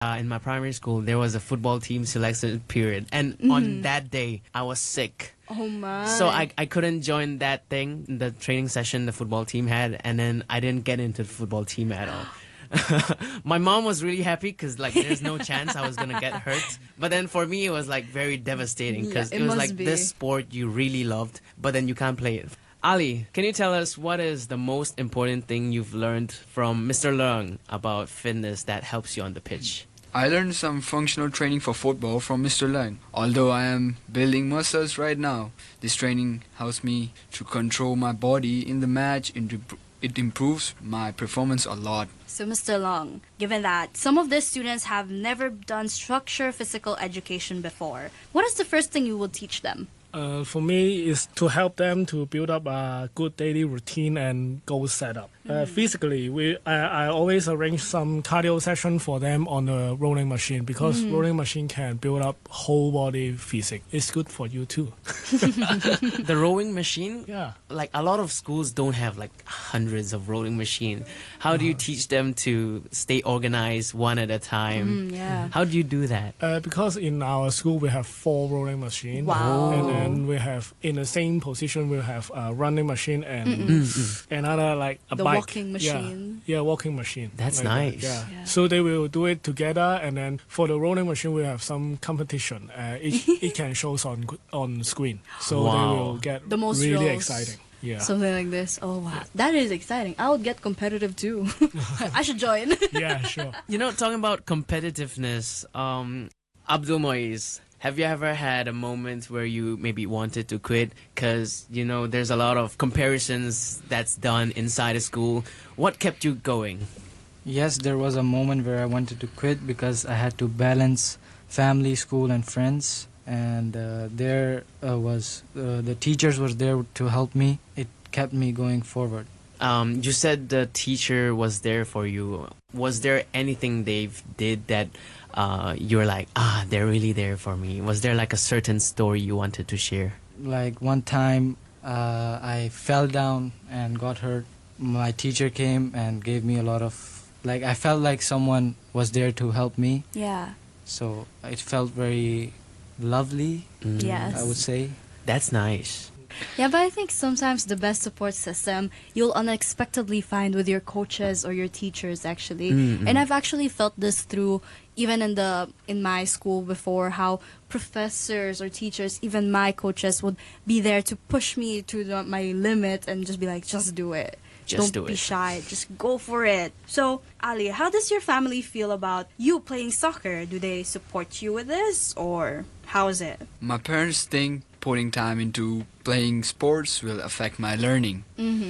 In my primary school, there was a football team selection period. And on that day, I was sick. Oh my. So I couldn't join that thing, the training session the football team had. And then I didn't get into the football team at all. My mom was really happy because like there's no chance I was gonna get hurt. But then for me it was like very devastating because Yeah, it was must like be. this sport you really loved, but then you can't play it. Ali, can you tell us what is the most important thing you've learned from Mr. Leung about fitness that helps you on the pitch? I learned some functional training for football from Mr. Leung. Although I am building muscles right now, this training helps me to control my body in the match. It improves my performance a lot. So, Mr. Long, given that some of the students have never done structured physical education before, what is the first thing you will teach them? For me, is to help them to build up a good daily routine and goal setup. Physically, I always arrange some cardio session for them on the rolling machine because rolling machine can build up whole body physique. It's good for you too. The rowing machine? Yeah. Like a lot of schools don't have like hundreds of rolling machine. How do you teach them to stay organized one at a time? Yeah. How do you do that? Because in our school we have 4 rolling machines. Wow. And then we have in the same position we have a running machine and another like a The bike. walking machine. Yeah, walking machine. That's like that, nice. Yeah. So they will do it together, and then for the rolling machine we have some competition. It can show on screen, so Wow. they will get The most really rolls. exciting. Yeah. Something like this. Oh, wow. That is exciting. I would get competitive too. I should join. Yeah, sure. You know, talking about competitiveness, Abdul Moiz, have you ever had a moment where you maybe wanted to quit? Because, you know, there's a lot of comparisons that's done inside a school. What kept you going? Yes, there was a moment where I wanted to quit because I had to balance family, school, and friends. And the teachers were there to help me. It kept me going forward. You said the teacher was there for you. Was there anything they did that you were like, they're really there for me? Was there like a certain story you wanted to share? Like one time, I fell down and got hurt. My teacher came and gave me a lot of, I felt like someone was there to help me. Yeah. So it felt very lovely, Yes. I would say. That's nice. Yeah, but I think sometimes the best support system you'll unexpectedly find with your coaches or your teachers actually. And I've actually felt this through even in my school before, how professors or teachers, even my coaches, would be there to push me to my limit and just be like, just do it. Just Don't do be it. shy. Just go for it. So, Ali, how does your family feel about you playing soccer? Do they support you with this, or how is it? My parents think putting time into playing sports will affect my learning.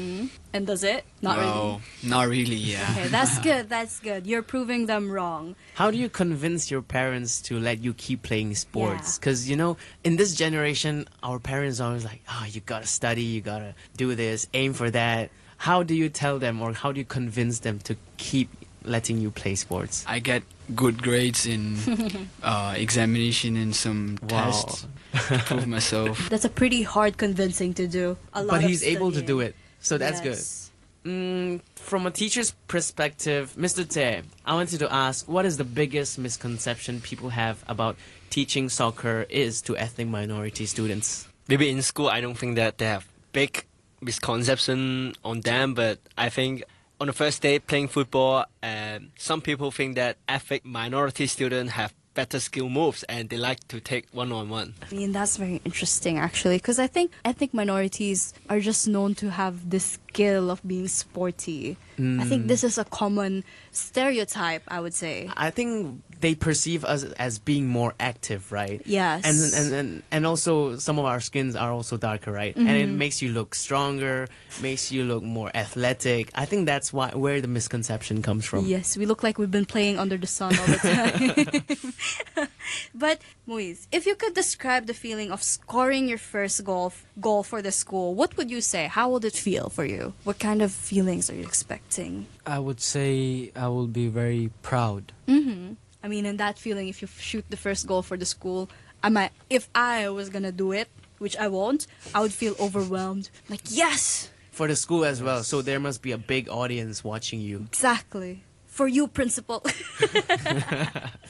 And does it? Not Well, not really, yeah. really. Okay, that's good. That's good. You're proving them wrong. How do you convince your parents to let you keep playing sports? Yeah. Because, you know, in this generation, our parents are always like, you gotta study, you gotta do this, aim for that. How do you tell them, or how do you convince them to keep letting you play sports? I get good grades in examination and some tests to prove myself. That's a pretty hard convincing to do. A lot But of he's able to do studying. it, so that's Yes. good. From a teacher's perspective, Mr. Te, I wanted to ask, what is the biggest misconception people have about teaching soccer is to ethnic minority students? Maybe in school, I don't think that they have big misconception on them, but I think on the first day playing football, some people think that ethnic minority students have better skill moves and they like to take one-on-one. I mean, that's very interesting, actually, because I think ethnic minorities are just known to have this skill of being sporty. I think this is a common stereotype, I would say. I think they perceive us as being more active, right? Yes. And also some of our skins are also darker, right? And it makes you look stronger, makes you look more athletic. I think that's where the misconception comes from. Yes, we look like we've been playing under the sun all the time. But, Moise, if you could describe the feeling of scoring your first goal for the school, what would you say? How would it feel for you? What kind of feelings are you expecting? I would say I will be very proud. I mean, in that feeling, if you shoot the first goal for the school, if I was gonna do it, which I won't, I would feel overwhelmed. Like, yes! For the school as well, so there must be a big audience watching you. Exactly. for you, principal.